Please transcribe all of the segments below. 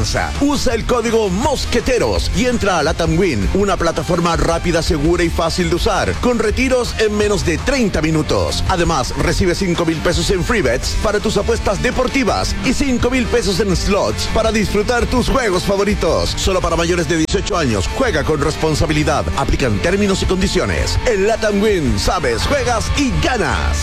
Usa el código Mosqueteros y entra a Latam Win, una plataforma rápida, segura y fácil de usar, con retiros en menos de 30 minutos. Además, recibe 5,000 pesos en free bets para tus apuestas deportivas y 5,000 pesos en slots para disfrutar tus juegos favoritos. Solo para mayores de 18 años. Juega con responsabilidad. Aplican términos y condiciones. En Latam Win, sabes, juegas y ganas.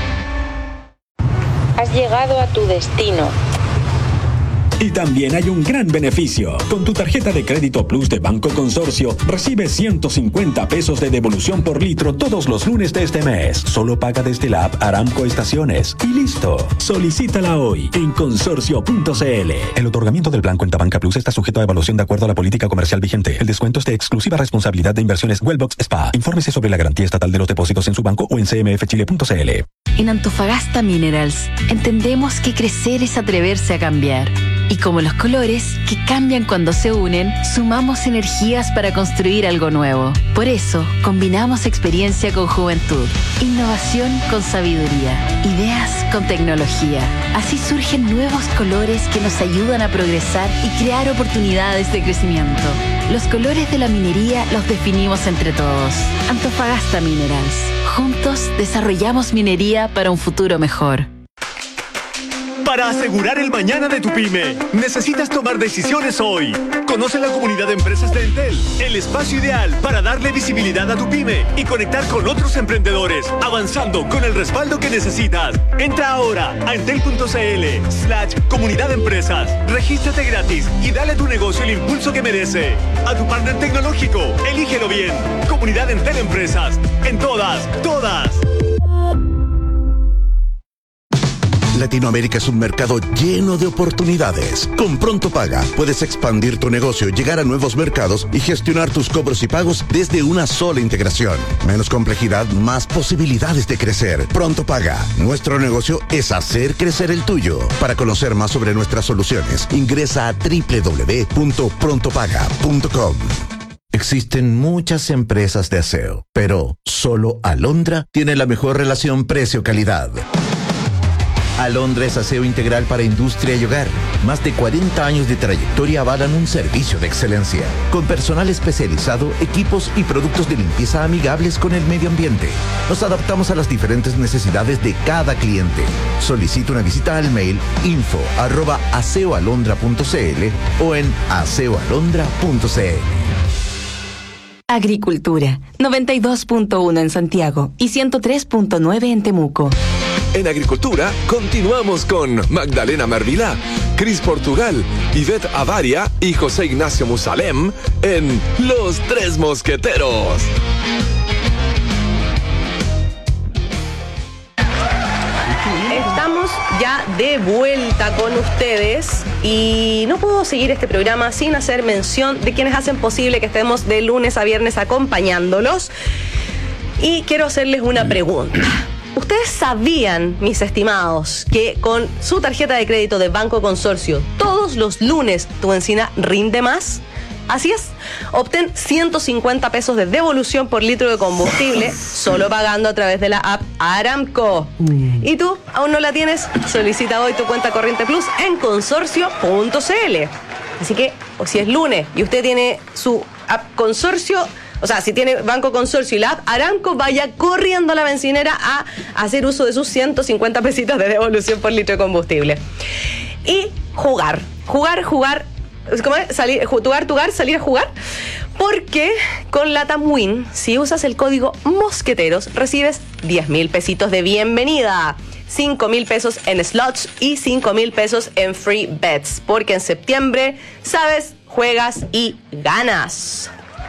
Has llegado a tu destino. Y también hay un gran beneficio. Con tu tarjeta de crédito Plus de Banco Consorcio, recibes 150 pesos de devolución por litro todos los lunes de este mes. Solo paga desde la app Aramco Estaciones. Y listo. Solicítala hoy en consorcio.cl. El otorgamiento del plan Cuenta Banca Plus está sujeto a evaluación de acuerdo a la política comercial vigente. El descuento es de exclusiva responsabilidad de Inversiones Wellbox SPA. Infórmese sobre la garantía estatal de los depósitos en su banco o en cmfchile.cl. En Antofagasta Minerals, entendemos que crecer es atreverse a cambiar. Y como los colores, que cambian cuando se unen, sumamos energías para construir algo nuevo. Por eso, combinamos experiencia con juventud, innovación con sabiduría, ideas con tecnología. Así surgen nuevos colores que nos ayudan a progresar y crear oportunidades de crecimiento. Los colores de la minería los definimos entre todos. Antofagasta Minerals. Juntos desarrollamos minería para un futuro mejor. Para asegurar el mañana de tu pyme, necesitas tomar decisiones hoy. Conoce la comunidad de empresas de Entel, el espacio ideal para darle visibilidad a tu pyme y conectar con otros emprendedores, avanzando con el respaldo que necesitas. Entra ahora a entel.cl/comunidad de empresas, regístrate gratis y dale a tu negocio el impulso que merece. A tu partner tecnológico, elígelo bien. Comunidad Entel Empresas, en todas. Latinoamérica es un mercado lleno de oportunidades. Con Pronto Paga puedes expandir tu negocio, llegar a nuevos mercados y gestionar tus cobros y pagos desde una sola integración. Menos complejidad, más posibilidades de crecer. Pronto Paga. Nuestro negocio es hacer crecer el tuyo. Para conocer más sobre nuestras soluciones, ingresa a www.prontopaga.com. Existen muchas empresas de aseo, pero solo Alondra tiene la mejor relación precio-calidad. Alondra es aseo integral para industria y hogar. Más de 40 años de trayectoria avalan un servicio de excelencia, con personal especializado, equipos y productos de limpieza amigables con el medio ambiente. Nos adaptamos a las diferentes necesidades de cada cliente. Solicita una visita al mail info@aseoalondra.cl o en aseoalondra.cl. Agricultura, 92.1 en Santiago y 103.9 en Temuco. En Agricultura, continuamos con Magdalena Mervilá, Cris Portugal, Ivette Avaria y José Ignacio Musalem en Los Tres Mosqueteros. Estamos ya de vuelta con ustedes y no puedo seguir este programa sin hacer mención de quienes hacen posible que estemos de lunes a viernes acompañándolos. Y quiero hacerles una pregunta. ¿Ustedes sabían, mis estimados, que con su tarjeta de crédito de Banco Consorcio, todos los lunes tu bencina rinde más? Así es, obtén 150 pesos de devolución por litro de combustible solo pagando a través de la app Aramco. ¿Y tú aún no la tienes? Solicita hoy tu cuenta corriente Plus en consorcio.cl. Así que, o si es lunes y usted tiene su app Consorcio, o sea, si tiene Banco Consorcio y la app Aramco, vaya corriendo a la bencinera a hacer uso de sus 150 pesitos de devolución por litro de combustible. Y jugar. ¿Cómo es? Salir a jugar. Porque con Latam Win, si usas el código Mosqueteros, recibes 10,000 pesitos de bienvenida. 5,000 pesos en slots y 5,000 pesos en free bets. Porque en septiembre, sabes, juegas y ganas.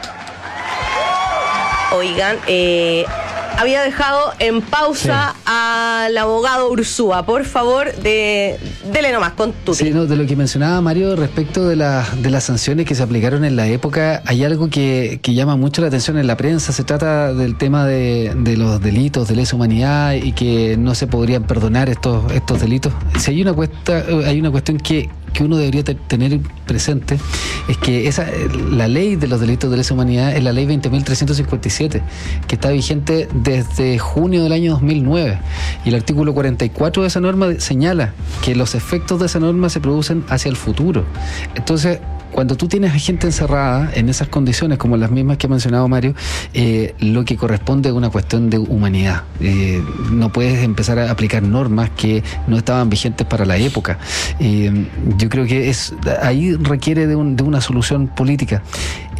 Oigan, había dejado en pausa al abogado Ursúa. Por favor, dele nomás con tu Sí, no, de lo que mencionaba Mario respecto de las sanciones que se aplicaron en la época, hay algo que llama mucho la atención en la prensa. Se trata del tema de los delitos de lesa humanidad y que no se podrían perdonar estos delitos. Si hay una cuestión que que uno debería tener presente es que la ley de los delitos de lesa humanidad es la ley 20.357, que está vigente desde junio del año 2009. Y el artículo 44 de esa norma señala que los efectos de esa norma se producen hacia el futuro. Entonces, cuando tú tienes a gente encerrada en esas condiciones, como las mismas que ha mencionado Mario, lo que corresponde es una cuestión de humanidad. No puedes empezar a aplicar normas que no estaban vigentes para la época. Yo creo que ahí requiere de una solución política.